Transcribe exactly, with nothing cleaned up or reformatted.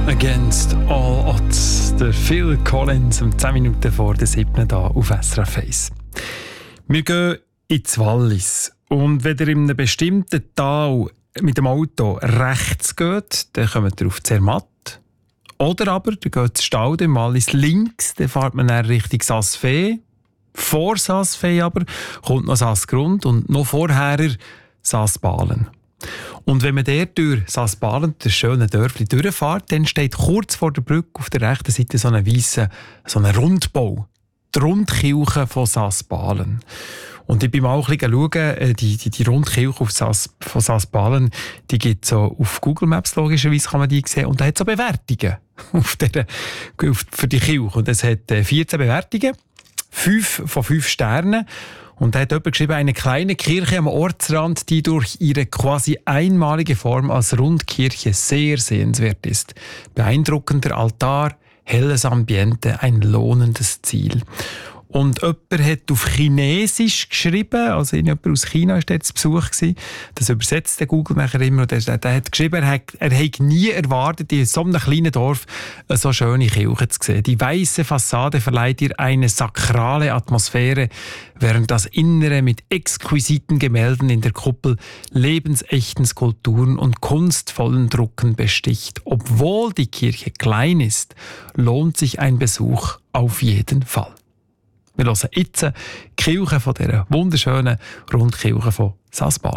Against All Odds. Der Phil Collins um zehn Minuten vor der siebten hier auf S R F eins. Wir gehen ins Wallis. Und wenn ihr in einem bestimmten Tal mit dem Auto rechts geht, dann kommt ihr auf Zermatt. Oder aber, ihr geht ins Staude im Wallis links, dann fährt man dann Richtung Saas-Fee. Vor Saas-Fee aber kommt noch Saas-Grund und noch vorher Saas-Balen. Und wenn man dort durch Saas-Balen, das schöne Dörfli, durchfährt, dann steht kurz vor der Brücke auf der rechten Seite so ein weisser, so ein Rundbau. Die Rundkirche von Saas-Balen. Und ich bin mal auch ein bisschen schauen, die, die, die Rundkirche auf Saas, von Saas-Balen, die gibt es so auf Google Maps, logischerweise kann man die sehen. Und da hat es so Bewertungen auf der, auf, für die Kirche. Und es hat vierzehn Bewertungen, fünf von fünf Sternen. Und da hat jemand geschrieben, eine kleine Kirche am Ortsrand, die durch ihre quasi einmalige Form als Rundkirche sehr sehenswert ist. Beeindruckender Altar, helles Ambiente, ein lohnendes Ziel. Und jemand hat auf Chinesisch geschrieben, also jemand aus China war dort zu Besuch gewesen. Das übersetzt der Google nachher immer. Und der, der hat geschrieben, er hat, er hat nie erwartet, in so einem kleinen Dorf eine so schöne Kirche zu sehen. Die weiße Fassade verleiht ihr eine sakrale Atmosphäre, während das Innere mit exquisiten Gemälden in der Kuppel, lebensechten Skulpturen und kunstvollen Drucken besticht. Obwohl die Kirche klein ist, lohnt sich ein Besuch auf jeden Fall. Wir hören jetzt die Kirche von dieser wunderschönen Rundkirche von Saas-Balen.